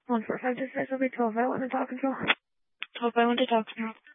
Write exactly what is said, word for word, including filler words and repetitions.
One four five two six will be twelve. I want to talk control. twelve, I want to talk control.